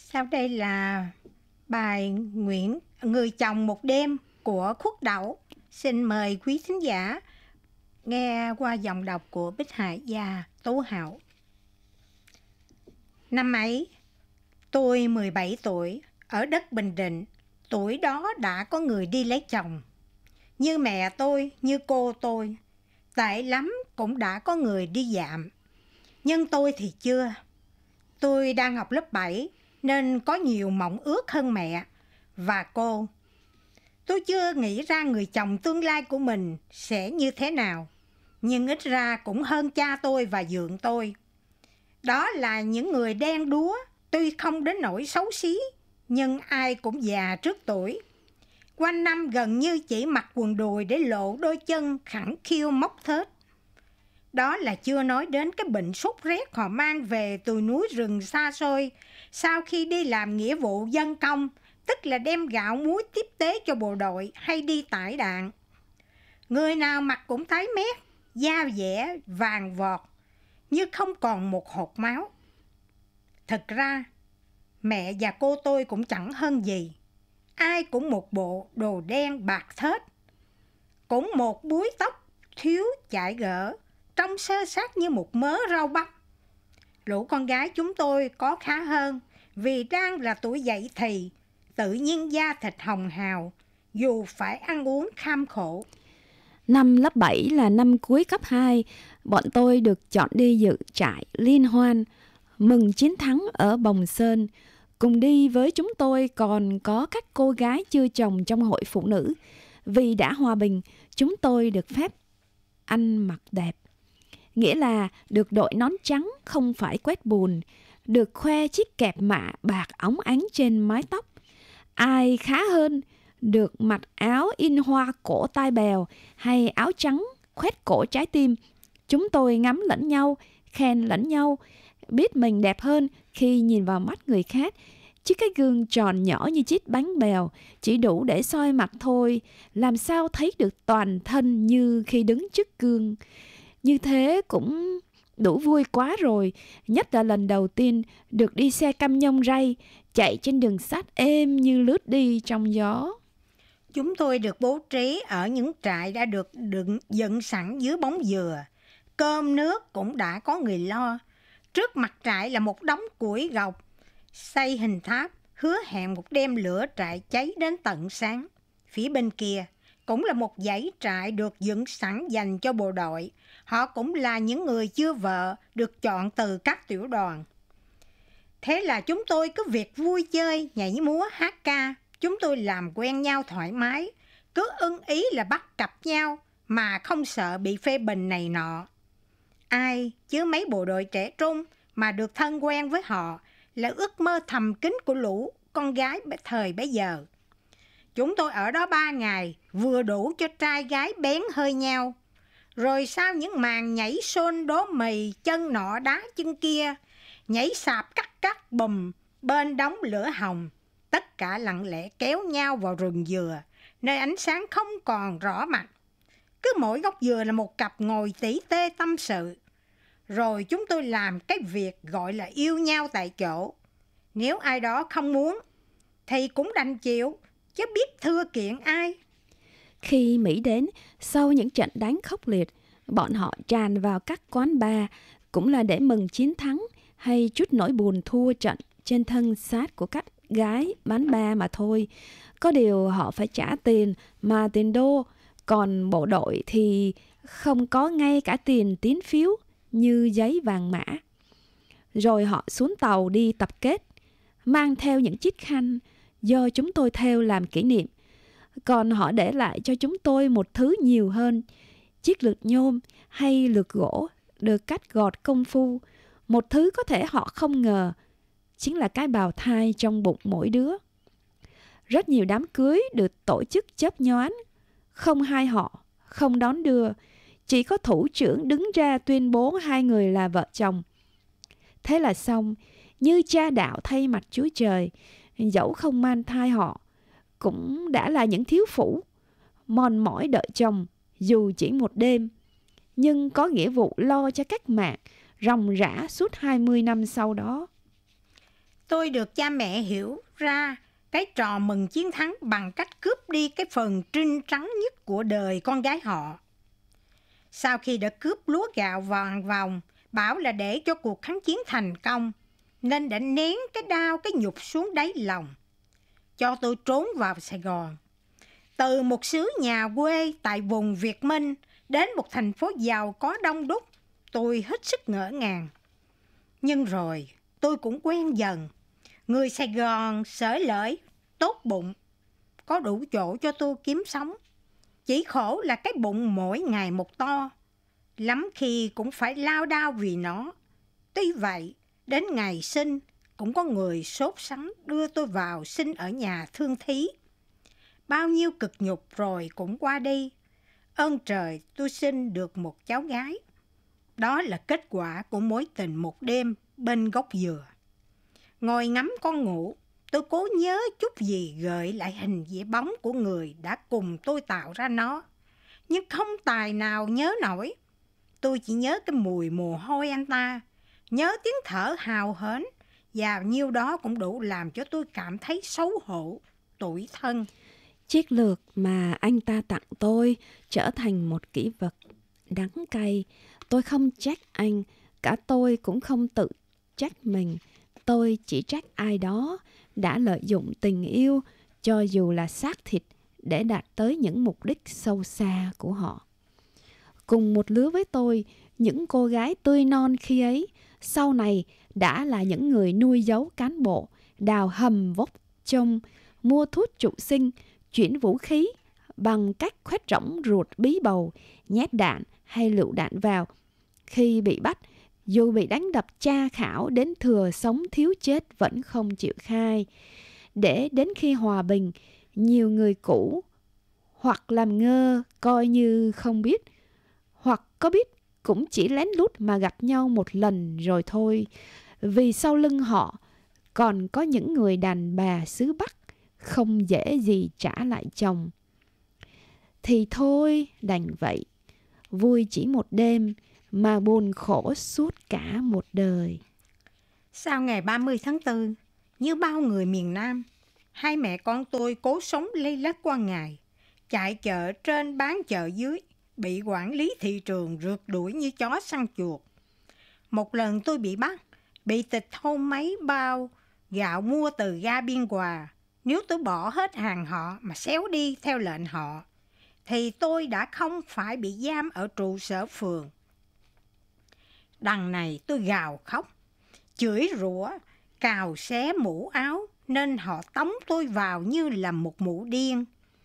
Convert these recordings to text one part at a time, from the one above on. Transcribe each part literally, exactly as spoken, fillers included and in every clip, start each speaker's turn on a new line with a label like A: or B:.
A: Sau đây là bài nguyện Người chồng một đêm của Khuất Đậu. Xin mời quý thính giả nghe qua dòng đọc của Bích Hải và Tố Hạo. Năm ấy, tôi mười bảy tuổi, ở đất Bình Định. Tuổi đó đã có người đi lấy chồng. Như mẹ tôi, như cô tôi. Tệ lắm cũng đã có người đi dạm. Nhưng tôi thì chưa. Tôi đang học lớp bảy, nên có nhiều mộng ước hơn mẹ và cô. Tôi chưa nghĩ ra người chồng tương lai của mình sẽ như thế nào, nhưng ít ra cũng hơn cha tôi và dượng tôi. Đó là những người đen đúa, tuy không đến nỗi xấu xí, nhưng ai cũng già trước tuổi. Quanh năm gần như chỉ mặc quần đùi để lộ đôi chân khẳng khiu móc thết. Đó là chưa nói đến cái bệnh sốt rét họ mang về từ núi rừng xa xôi sau khi đi làm nghĩa vụ dân công, tức là đem gạo muối tiếp tế cho bộ đội hay đi tải đạn. Người nào mặt cũng tái mét, da dẻ vàng vọt, như không còn một hột máu. Thật ra, mẹ và cô tôi cũng chẳng hơn gì. Ai cũng một bộ đồ đen bạc thết, cũng một búi tóc thiếu chải gỡ, trông sơ sát như một mớ rau bắp. Lũ con gái chúng tôi có khá hơn, vì đang là tuổi dậy thì, tự nhiên da thịt hồng hào, dù phải ăn uống kham khổ.
B: Năm lớp bảy là năm cuối cấp hai, bọn tôi được chọn đi dự trại liên hoan, mừng chiến thắng ở Bồng Sơn. Cùng đi với chúng tôi còn có các cô gái chưa chồng trong hội phụ nữ. Vì đã hòa bình, chúng tôi được phép ăn mặc đẹp. Nghĩa là được đội nón trắng không phải quét bùn, được khoe chiếc kẹp mạ bạc óng ánh trên mái tóc. Ai khá hơn, được mặc áo in hoa cổ tai bèo hay áo trắng khoét cổ trái tim. Chúng tôi ngắm lẫn nhau, khen lẫn nhau, biết mình đẹp hơn khi nhìn vào mắt người khác. Chứ cái gương tròn nhỏ như chiếc bánh bèo chỉ đủ để soi mặt thôi, làm sao thấy được toàn thân như khi đứng trước gương. Như thế cũng đủ vui quá rồi, nhất là lần đầu tiên được đi xe cam nhông ray, chạy trên đường sắt êm như lướt đi trong gió.
A: Chúng tôi được bố trí ở những trại đã được đựng, dựng sẵn dưới bóng dừa. Cơm nước cũng đã có người lo. Trước mặt trại là một đống củi gọc, xây hình tháp, hứa hẹn một đêm lửa trại cháy đến tận sáng. Phía bên kia cũng là một dãy trại được dựng sẵn dành cho bộ đội. Họ cũng là những người chưa vợ được chọn từ các tiểu đoàn. Thế là chúng tôi cứ việc vui chơi, nhảy múa, hát ca. Chúng tôi làm quen nhau thoải mái, cứ ưng ý là bắt cặp nhau mà không sợ bị phê bình này nọ. Ai chứ mấy bộ đội trẻ trung mà được thân quen với họ là ước mơ thầm kín của lũ con gái thời bấy giờ. Chúng tôi ở đó ba ngày, vừa đủ cho trai gái bén hơi nhau. Rồi sau những màn nhảy xôn đố mì, chân nọ đá chân kia, nhảy sạp cắt cắt bùm bên đống lửa hồng, tất cả lặng lẽ kéo nhau vào rừng dừa, nơi ánh sáng không còn rõ mặt. Cứ mỗi gốc dừa là một cặp ngồi tỉ tê tâm sự. Rồi chúng tôi làm cái việc gọi là yêu nhau tại chỗ. Nếu ai đó không muốn thì cũng đành chịu, chứ biết thưa kiện ai.
B: Khi Mỹ đến, sau những trận đánh khốc liệt, bọn họ tràn vào các quán bar, cũng là để mừng chiến thắng hay chút nỗi buồn thua trận trên thân xác của các gái bán bar mà thôi. Có điều họ phải trả tiền mà tiền đô, còn bộ đội thì không có ngay cả tiền tín phiếu như giấy vàng mã. Rồi họ xuống tàu đi tập kết, mang theo những chiếc khăn do chúng tôi theo làm kỷ niệm. Còn họ để lại cho chúng tôi một thứ nhiều hơn, chiếc lược nhôm hay lược gỗ được cắt gọt công phu. Một thứ có thể họ không ngờ, chính là cái bào thai trong bụng mỗi đứa. Rất nhiều đám cưới được tổ chức chớp nhoáng, không hai họ, không đón đưa, chỉ có thủ trưởng đứng ra tuyên bố hai người là vợ chồng. Thế là xong, như cha đạo thay mặt Chúa Trời, dẫu không mang thai họ, cũng đã là những thiếu phụ, mòn mỏi đợi chồng dù chỉ một đêm, nhưng có nghĩa vụ lo cho cách mạng ròng rã suốt hai mươi năm sau đó.
A: Tôi được cha mẹ hiểu ra cái trò mừng chiến thắng bằng cách cướp đi cái phần trinh trắng nhất của đời con gái họ. Sau khi đã cướp lúa gạo vàng vòng, bảo là để cho cuộc kháng chiến thành công, nên đã nén cái đau cái nhục xuống đáy lòng, cho tôi trốn vào Sài Gòn. Từ một xứ nhà quê tại vùng Việt Minh đến một thành phố giàu có đông đúc, tôi hết sức ngỡ ngàng. Nhưng rồi tôi cũng quen dần. Người Sài Gòn xởi lởi, tốt bụng, có đủ chỗ cho tôi kiếm sống. Chỉ khổ là cái bụng mỗi ngày một to, lắm khi cũng phải lao đao vì nó. Tuy vậy, đến ngày sinh cũng có người sốt sắng đưa tôi vào sinh ở nhà thương thí. Bao nhiêu cực nhục rồi cũng qua đi. Ơn trời tôi sinh được một cháu gái. Đó là kết quả của mối tình một đêm bên gốc dừa. Ngồi ngắm con ngủ, tôi cố nhớ chút gì gợi lại hình vẽ bóng của người đã cùng tôi tạo ra nó. Nhưng không tài nào nhớ nổi. Tôi chỉ nhớ cái mùi mồ hôi anh ta, nhớ tiếng thở hào hớn, và nhiêu đó cũng đủ làm cho tôi cảm thấy xấu hổ, tủi thân.
B: Chiếc lược mà anh ta tặng tôi trở thành một kỷ vật đắng cay. Tôi không trách anh, cả tôi cũng không tự trách mình. Tôi chỉ trách ai đó đã lợi dụng tình yêu, cho dù là xác thịt, để đạt tới những mục đích sâu xa của họ. Cùng một lứa với tôi, những cô gái tươi non khi ấy, sau này đã là những người nuôi giấu cán bộ, đào hầm vốc trông, mua thuốc trụ sinh, chuyển vũ khí bằng cách khoét rỗng ruột bí bầu, nhét đạn hay lựu đạn vào. Khi bị bắt, dù bị đánh đập tra khảo đến thừa sống thiếu chết vẫn không chịu khai. Để đến khi hòa bình, nhiều người cũ hoặc làm ngơ coi như không biết, hoặc có biết cũng chỉ lén lút mà gặp nhau một lần rồi thôi. Vì sau lưng họ còn có những người đàn bà xứ Bắc không dễ gì trả lại chồng. Thì thôi, đành vậy. Vui chỉ một đêm mà buồn khổ suốt cả một đời.
A: Sau ngày ba mươi tháng tư, như bao người miền Nam, hai mẹ con tôi cố sống lây lắt qua ngày, chạy chợ trên bán chợ dưới, bị quản lý thị trường rượt đuổi như chó săn chuột. Một lần tôi bị bắt, bị tịch thu mấy bao gạo mua từ ga Biên Hòa. Nếu tôi bỏ hết hàng họ mà xéo đi theo lệnh họ, thì tôi đã không phải bị giam ở trụ sở phường. Đằng này tôi gào khóc, chửi rủa, cào xé mũ áo, nên họ tống tôi vào như là một mụ điên.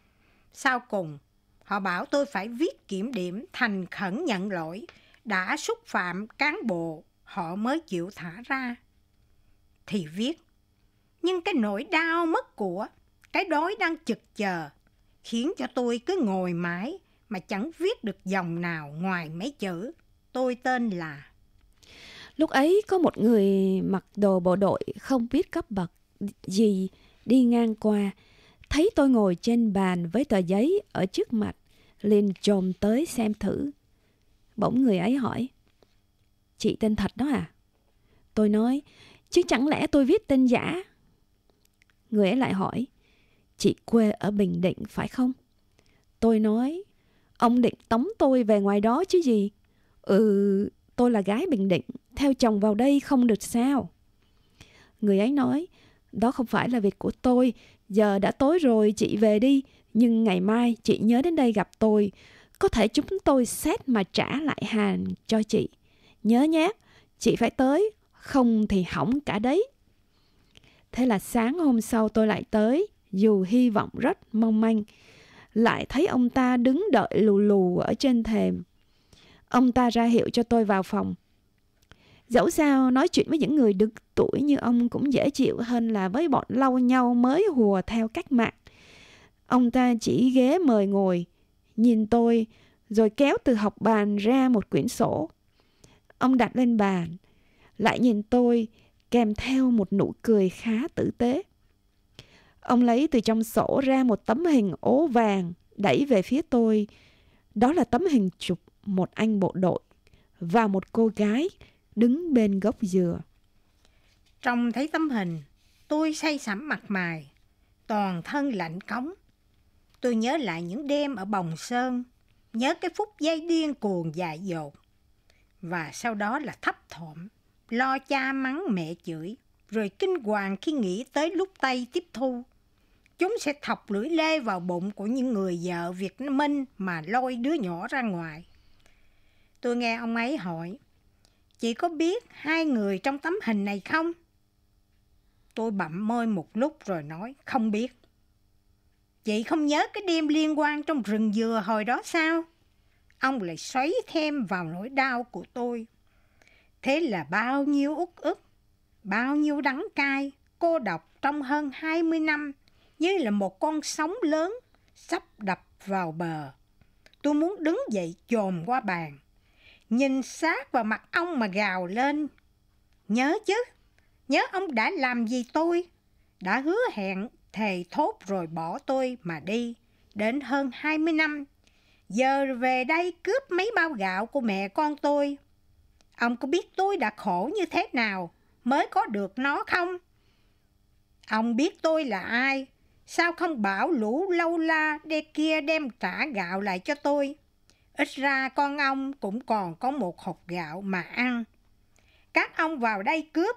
A: Sau cùng, họ bảo tôi phải viết kiểm điểm thành khẩn nhận lỗi, đã xúc phạm cán bộ, họ mới chịu thả ra. Thì viết, nhưng cái nỗi đau mất của, cái đói đang chực chờ, khiến cho tôi cứ ngồi mãi mà chẳng viết được dòng nào ngoài mấy chữ, tôi tên là.
B: Lúc ấy có một người mặc đồ bộ đội không biết cấp bậc gì đi ngang qua, thấy tôi ngồi trên bàn với tờ giấy ở trước mặt, liền chồm tới xem thử. Bỗng người ấy hỏi, chị tên thật đó à? Tôi nói, chứ chẳng lẽ tôi viết tên giả? Người ấy lại hỏi, chị quê ở Bình Định phải không? Tôi nói, ông định tống tôi về ngoài đó chứ gì? Ừ, tôi là gái Bình Định, theo chồng vào đây không được sao? Người ấy nói, đó không phải là việc của tôi, giờ đã tối rồi chị về đi, nhưng ngày mai chị nhớ đến đây gặp tôi, có thể chúng tôi xét mà trả lại hàng cho chị. Nhớ nhé, chị phải tới, không thì hỏng cả đấy. Thế là sáng hôm sau tôi lại tới, dù hy vọng rất mong manh. Lại thấy ông ta đứng đợi lù lù ở trên thềm. Ông ta ra hiệu cho tôi vào phòng. Dẫu sao nói chuyện với những người đứng tuổi như ông cũng dễ chịu hơn là với bọn lau nhau mới hùa theo cách mạng. Ông ta chỉ ghế mời ngồi, nhìn tôi, rồi kéo từ học bàn ra một quyển sổ. Ông đặt lên bàn, lại nhìn tôi, kèm theo một nụ cười khá tử tế. Ông lấy từ trong sổ ra một tấm hình ố vàng, đẩy về phía tôi. Đó là tấm hình chụp một anh bộ đội và một cô gái đứng bên gốc dừa.
A: Trông thấy tấm hình, tôi say sẩm mặt mày, toàn thân lạnh cống. Tôi nhớ lại những đêm ở Bồng Sơn, nhớ cái phút giây điên cuồng dại dột. Và sau đó là thấp thỏm, lo cha mắng mẹ chửi, rồi kinh hoàng khi nghĩ tới lúc Tây tiếp thu. Chúng sẽ thọc lưỡi lê vào bụng của những người vợ Việt Minh mà lôi đứa nhỏ ra ngoài. Tôi nghe ông ấy hỏi, chị có biết hai người trong tấm hình này không? Tôi bặm môi một lúc rồi nói, không biết. Chị không nhớ cái đêm liên quan trong rừng dừa hồi đó sao? Ông lại xoáy thêm vào nỗi đau của tôi. Thế là bao nhiêu uất ức, bao nhiêu đắng cay, cô độc trong hơn hai mươi năm, như là một con sóng lớn sắp đập vào bờ. Tôi muốn đứng dậy chồm qua bàn, nhìn sát vào mặt ông mà gào lên. Nhớ chứ, nhớ ông đã làm gì tôi, đã hứa hẹn, thề thốt rồi bỏ tôi mà đi, đến hơn hai mươi năm. Giờ về đây cướp mấy bao gạo của mẹ con tôi. Ông có biết tôi đã khổ như thế nào mới có được nó không? Ông biết tôi là ai, sao không bảo lũ lâu la đê kia đem trả gạo lại cho tôi? Ít ra con ông cũng còn có một hộp gạo mà ăn. Các ông vào đây cướp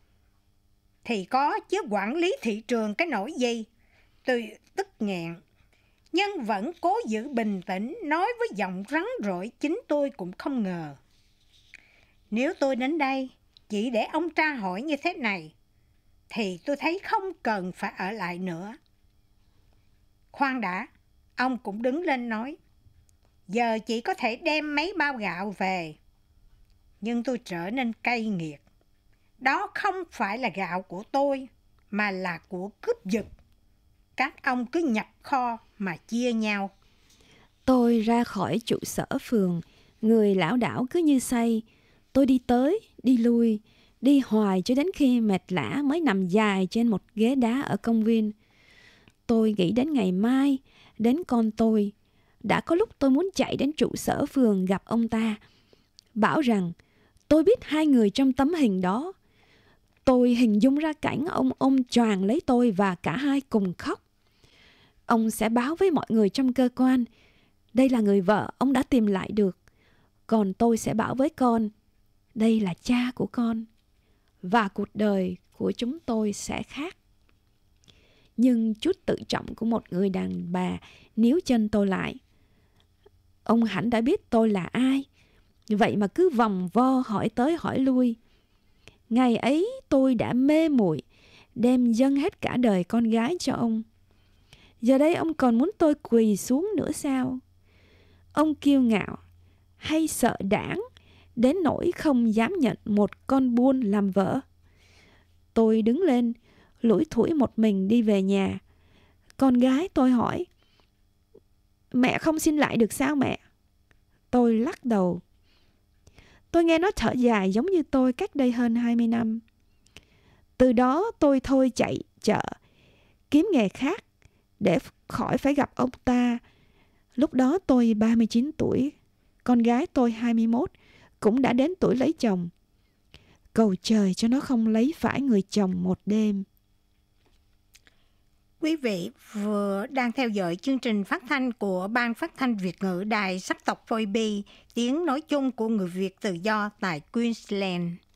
A: thì có, chứ quản lý thị trường cái nỗi gì? Tôi tức nghẹn, nhưng vẫn cố giữ bình tĩnh, nói với giọng rắn rỏi chính tôi cũng không ngờ. Nếu tôi đến đây chỉ để ông tra hỏi như thế này, thì tôi thấy không cần phải ở lại nữa. Khoan đã, ông cũng đứng lên nói, giờ chị có thể đem mấy bao gạo về. Nhưng tôi trở nên cay nghiệt. Đó không phải là gạo của tôi, mà là của cướp giật. Các ông cứ nhập kho mà chia nhau.
B: Tôi ra khỏi trụ sở phường, người lảo đảo cứ như say. Tôi đi tới, đi lui, đi hoài cho đến khi mệt lả mới nằm dài trên một ghế đá ở công viên. Tôi nghĩ đến ngày mai, đến con tôi. Đã có lúc tôi muốn chạy đến trụ sở phường gặp ông ta, bảo rằng tôi biết hai người trong tấm hình đó. Tôi hình dung ra cảnh ông ôm choàng lấy tôi và cả hai cùng khóc. Ông sẽ báo với mọi người trong cơ quan, đây là người vợ ông đã tìm lại được. Còn tôi sẽ bảo với con, đây là cha của con. Và cuộc đời của chúng tôi sẽ khác. Nhưng chút tự trọng của một người đàn bà níu chân tôi lại. Ông hẳn đã biết tôi là ai, vậy mà cứ vòng vo hỏi tới hỏi lui. Ngày ấy tôi đã mê muội, đem dâng hết cả đời con gái cho ông. Giờ đây ông còn muốn tôi quỳ xuống nữa sao? Ông kiêu ngạo hay sợ đảng đến nỗi không dám nhận một con buôn làm vợ? Tôi đứng lên, lủi thủi một mình đi về nhà. Con gái tôi hỏi, mẹ không xin lại được sao mẹ? Tôi lắc đầu. Tôi nghe nó thở dài giống như tôi cách đây hơn hai mươi năm. Từ đó tôi thôi chạy chợ, kiếm nghề khác để khỏi phải gặp ông ta. Lúc đó tôi ba mươi chín tuổi, con gái tôi hai mươi mốt, cũng đã đến tuổi lấy chồng. Cầu trời cho nó không lấy phải người chồng một đêm.
A: Quý vị vừa đang theo dõi chương trình phát thanh của Ban Phát thanh Việt ngữ Đài Sắc tộc Phôi Bi, tiếng nói chung của người Việt tự do tại Queensland.